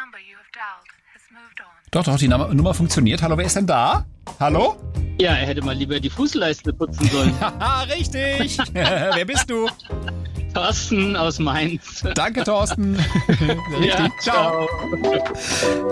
Doch, die Nummer funktioniert. Hallo, wer ist denn da? Hallo? Ja, er hätte mal lieber die Fußleiste putzen sollen. Haha, richtig. Wer bist du? Thorsten aus Mainz. Danke, Thorsten. Richtig. Ja, Ciao. ciao.